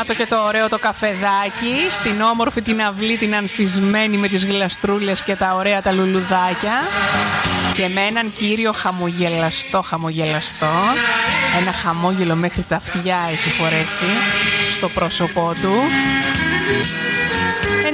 Να το και το ωραίο το καφεδάκι, στην όμορφη την αυλή την ανθισμένη με τις γλαστρούλες και τα ωραία τα λουλουδάκια. Και με έναν κύριο χαμογελαστό. Ένα χαμόγελο μέχρι τα αυτιά έχει φορέσει στο πρόσωπό του.